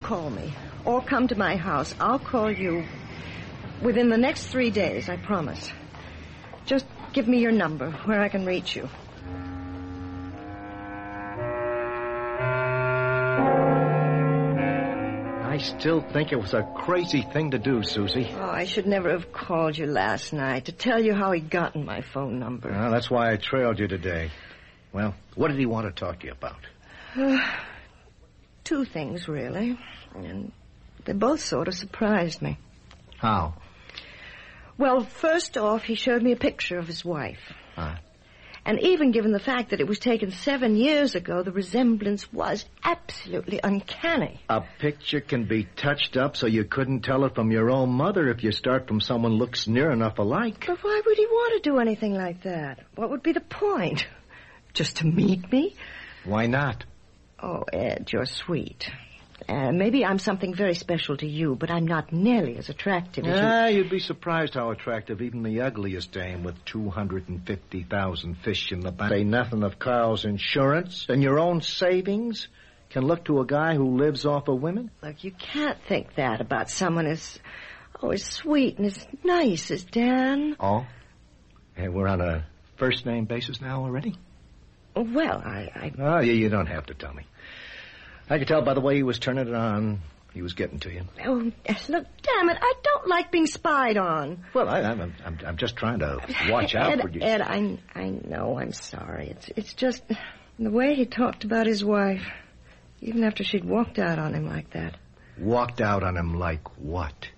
call me or come to my house, I'll call you within the next 3 days, I promise. Just give me your number where I can reach you. I still think it was a crazy thing to do, Susie. Oh, I should never have called you last night to tell you how he'd gotten my phone number. Well, that's why I trailed you today. Well, what did he want to talk to you about? 2 things, really. And they both sort of surprised me. How? Well, first off, he showed me a picture of his wife. Huh? And even given the fact that it was taken 7 years ago, the resemblance was absolutely uncanny. A picture can be touched up so you couldn't tell it from your own mother if you start from someone looks near enough alike. But why would he want to do anything like that? What would be the point? Just to meet me? Why not? Oh, Ed, you're sweet. Maybe I'm something very special to you, but I'm not nearly as attractive as you. You'd be surprised how attractive even the ugliest dame with 250,000 fish in the bank. Say nothing of Carl's insurance and your own savings can look to a guy who lives off of women. Look, you can't think that about someone as sweet and as nice as Dan. Oh? Hey, we're on a first-name basis now already? Well, Oh, you don't have to tell me. I could tell by the way he was turning it on. He was getting to you. Oh, look, damn it, I don't like being spied on. Well, I'm just trying to watch out for you. Ed, I know, I'm sorry. It's just the way he talked about his wife, even after she'd walked out on him like that. Walked out on him like what?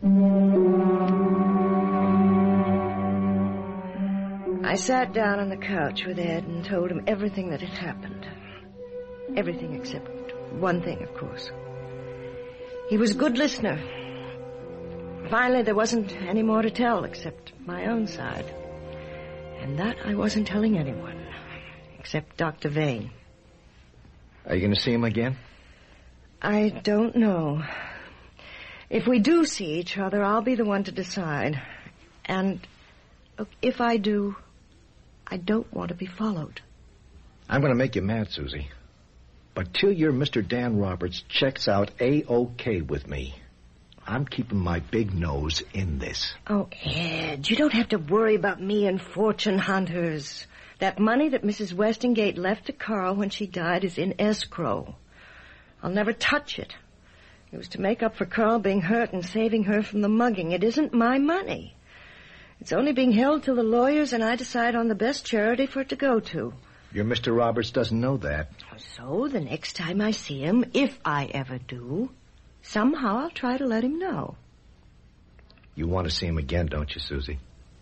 I sat down on the couch with Ed and told him everything that had happened. Everything except one thing, of course. He was a good listener. Finally, there wasn't any more to tell except my own side. And that I wasn't telling anyone, except Dr. Vane. Are you going to see him again? I don't know. If we do see each other, I'll be the one to decide. And look, if I do, I don't want to be followed. I'm going to make you mad, Susie. But till your Mr. Dan Roberts checks out A-OK with me, I'm keeping my big nose in this. Oh, Ed, you don't have to worry about me and fortune hunters. That money that Mrs. Westingate left to Carl when she died is in escrow. I'll never touch it. It was to make up for Carl being hurt and saving her from the mugging. It isn't my money. It's only being held till the lawyers and I decide on the best charity for it to go to. Your Mr. Roberts doesn't know that. So the next time I see him, if I ever do, somehow I'll try to let him know. You want to see him again, don't you, Susie?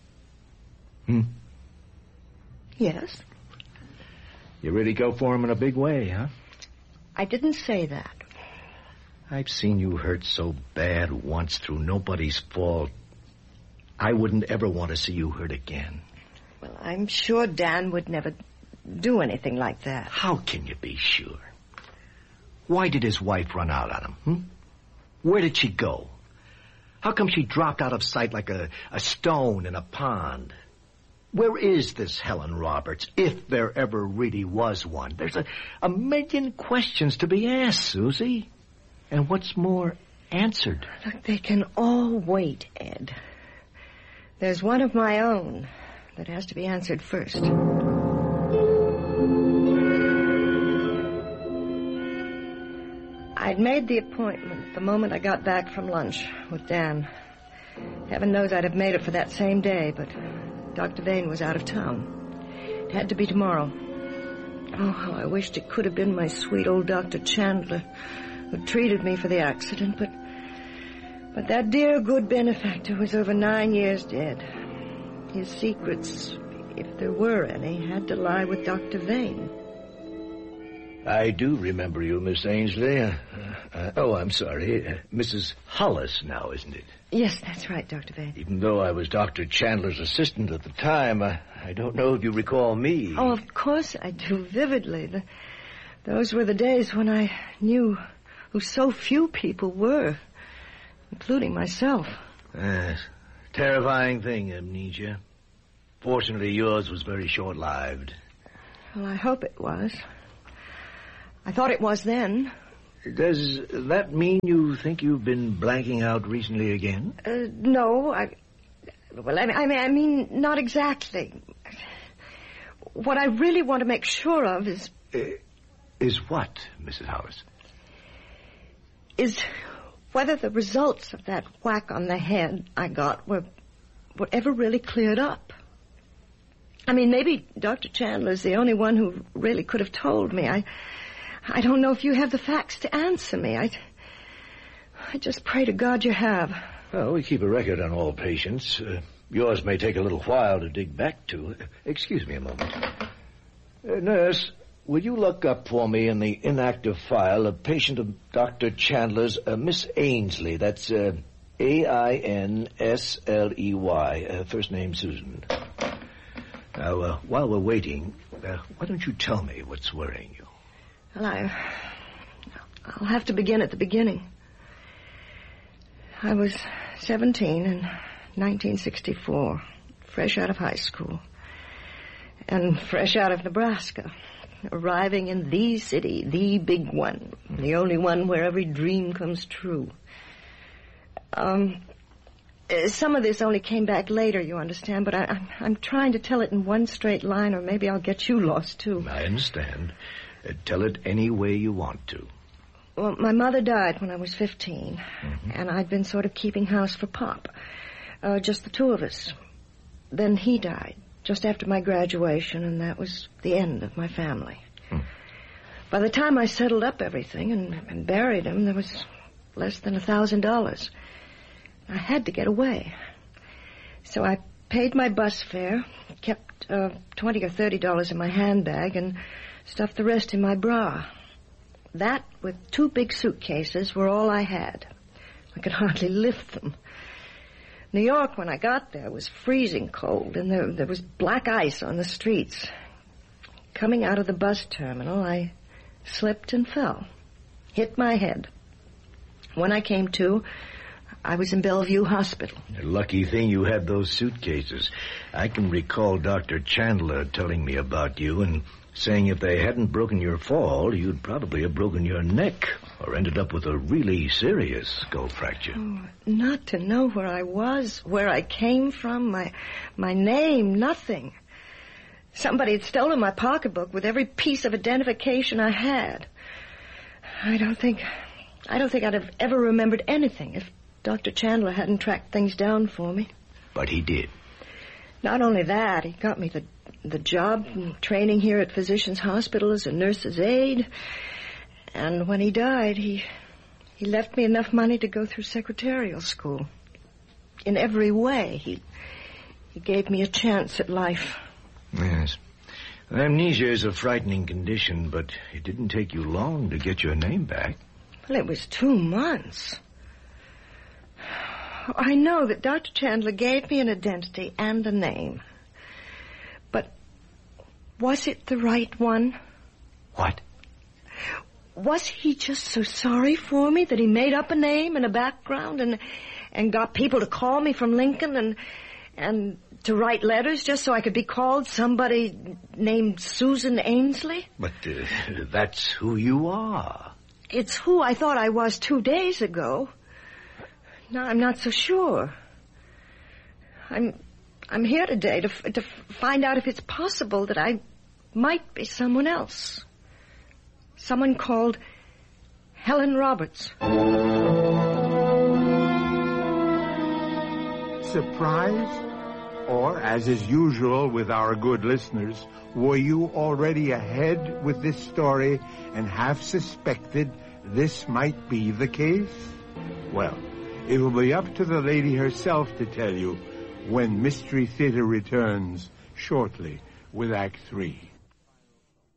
Yes. You really go for him in a big way, huh? I didn't say that. I've seen you hurt so bad once through nobody's fault. I wouldn't ever want to see you hurt again. Well, I'm sure Dan would never do anything like that. How can you be sure? Why did his wife run out on him? Where did she go? How come she dropped out of sight like a stone in a pond? Where is this Helen Roberts, if there ever really was one? There's a million questions to be asked, Susie. And what's more, answered. Look, they can all wait, Ed. There's one of my own that has to be answered first. I'd made the appointment the moment I got back from lunch with Dan. Heaven knows I'd have made it for that same day, but Dr. Vane was out of town. It had to be tomorrow. Oh, how I wished it could have been my sweet old Dr. Chandler who treated me for the accident, but that dear good benefactor was over 9 years dead. His secrets, if there were any, had to lie with Dr. Vane. I do remember you, Miss Ainsley. I'm sorry. Mrs. Hollis now, isn't it? Yes, that's right, Dr. Vane. Even though I was Dr. Chandler's assistant at the time, I don't know if you recall me. Oh, of course I do, vividly. Those were the days when I knew who so few people were, including myself. Yes. Terrifying thing, amnesia. Fortunately, yours was very short-lived. Well, I hope it was. I thought it was then. Does that mean you think you've been blanking out recently again? No, I mean, not exactly. What I really want to make sure of is... Is what, Mrs. Hollis? Is whether the results of that whack on the head I got were ever really cleared up. I mean, maybe Dr. Chandler's the only one who really could have told me. I don't know if you have the facts to answer me. I just pray to God you have. Well, we keep a record on all patients. Yours may take a little while to dig back to. Excuse me a moment. Nurse, will you look up for me in the inactive file a patient of Dr. Chandler's, Miss Ainsley. That's Ainsley. First name Susan. Now, while we're waiting, why don't you tell me what's worrying you? Well, I'll have to begin at the beginning. I was 17 in 1964, fresh out of high school, and fresh out of Nebraska, arriving in the city, the big one, the only one where every dream comes true. Some of this only came back later, you understand, but I'm trying to tell it in one straight line, or maybe I'll get you lost, too. I understand. Tell it any way you want to. Well, my mother died when I was 15, and I'd been sort of keeping house for Pop, just the two of us. Then he died just after my graduation, and that was the end of my family. By the time I settled up everything and buried him, there was less than $1,000. I had to get away. So I paid my bus fare, kept $20 or $30 in my handbag, and stuffed the rest in my bra. That, with 2 big suitcases, were all I had. I could hardly lift them. New York, when I got there, was freezing cold, and there was black ice on the streets. Coming out of the bus terminal, I slipped and fell, hit my head. When I came to, I was in Bellevue Hospital. A lucky thing you had those suitcases. I can recall Dr. Chandler telling me about you and saying if they hadn't broken your fall, you'd probably have broken your neck or ended up with a really serious skull fracture. Oh, not to know where I was, where I came from, my name, nothing. Somebody had stolen my pocketbook with every piece of identification I had. I don't think I'd have ever remembered anything if Dr. Chandler hadn't tracked things down for me. But he did. Not only that, he got me the job and training here at Physicians Hospital as a nurse's aide. And when he died, he left me enough money to go through secretarial school. In every way, he gave me a chance at life. Yes. Amnesia is a frightening condition, but it didn't take you long to get your name back. Well, it was 2 months. I know that Dr. Chandler gave me an identity and a name. But was it the right one? What? Was he just so sorry for me that he made up a name and a background and got people to call me from Lincoln and to write letters just so I could be called somebody named Susan Ainsley? But that's who you are. It's who I thought I was 2 days ago. Now I'm not so sure. I'm here today to find out if it's possible that I might be someone else. Someone called Helen Roberts. Surprised? Or, as is usual with our good listeners, were you already ahead with this story and half suspected this might be the case? Well, it will be up to the lady herself to tell you when Mystery Theater returns shortly with Act 3.